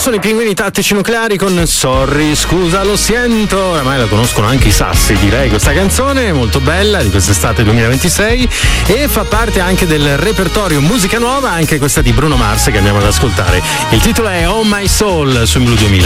Sono i Pinguini Tattici Nucleari con Sorry, scusa, lo siento. Oramai la conoscono anche i sassi, direi. Questa canzone è molto bella, di quest'estate 2026, e fa parte anche del repertorio musica nuova, anche questa di Bruno Mars che andiamo ad ascoltare. Il titolo è Oh My Soul su Blu 2000.